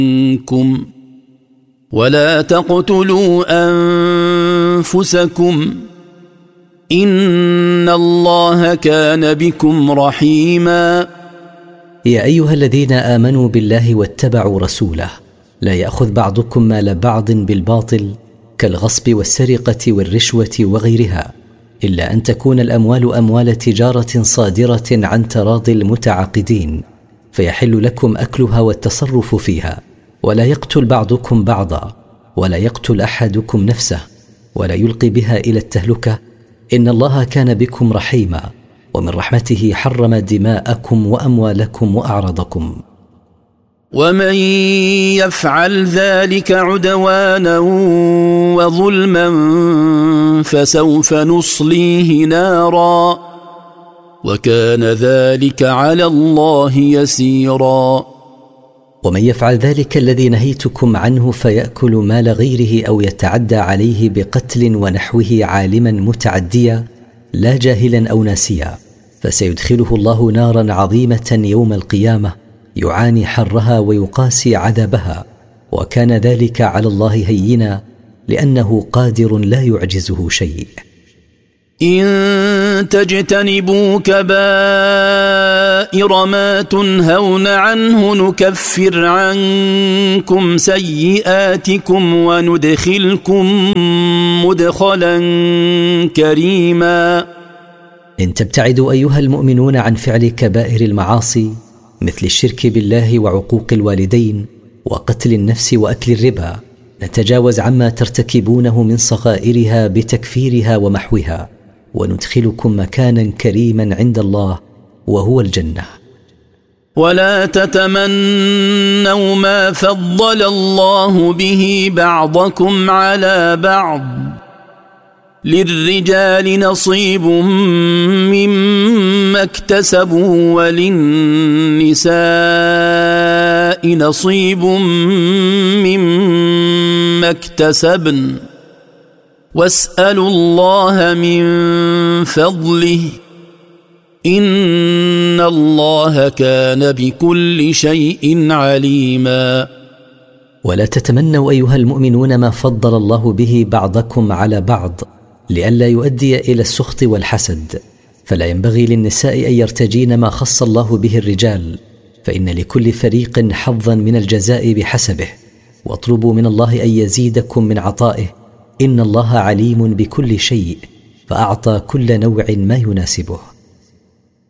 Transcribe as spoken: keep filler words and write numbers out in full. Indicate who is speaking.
Speaker 1: منكم ولا تقتلوا أنفسكم إن الله كان بكم رحيما.
Speaker 2: يا أيها الذين آمنوا بالله واتبعوا رسوله لا يأخذ بعضكم مال بعض بالباطل كالغصب والسرقة والرشوة وغيرها، إلا أن تكون الأموال أموال تجارة صادرة عن تراضي المتعاقدين، فيحل لكم أكلها والتصرف فيها. ولا يقتل بعضكم بعضا، ولا يقتل أحدكم نفسه، ولا يلقي بها إلى التهلكة، إن الله كان بكم رحيما، ومن رحمته حرم دماءكم وأموالكم وأعراضكم.
Speaker 1: ومن يفعل ذلك عدوانا وظلما فسوف نصليه نارا وكان ذلك على الله يسيرا.
Speaker 2: ومن يفعل ذلك الذي نهيتكم عنه فيأكل مال غيره أو يتعدى عليه بقتل ونحوه عالما متعديا لا جاهلا أو ناسيا، فسيدخله الله نارا عظيمة يوم القيامة يعاني حرها ويقاسي عذابها، وكان ذلك على الله هينا لأنه قادر لا يعجزه شيء.
Speaker 1: إن تجتنبوا كبائر ما تنهون عنه نكفر عنكم سيئاتكم وندخلكم مدخلا كريما.
Speaker 2: إن تبتعدوا أيها المؤمنون عن فعل كبائر المعاصي مثل الشرك بالله وعقوق الوالدين وقتل النفس وأكل الربا، نتجاوز عما ترتكبونه من صغائرها بتكفيرها ومحوها، وندخلكم مكانا كريما عند الله وهو الجنة.
Speaker 1: ولا تتمنوا ما فضل الله به بعضكم على بعض، للرجال نصيب مما اكتسبوا وللنساء نصيب مما اكتسبن واسألوا الله من فضله إن الله كان بكل شيء عليما.
Speaker 2: ولا تتمنوا أيها المؤمنون ما فضل الله به بعضكم على بعض لئلا يؤدي إلى السخط والحسد، فلا ينبغي للنساء أن يرتجين ما خص الله به الرجال، فإن لكل فريق حظا من الجزاء بحسبه، واطلبوا من الله أن يزيدكم من عطائه، إن الله عليم بكل شيء فأعطى كل نوع ما يناسبه.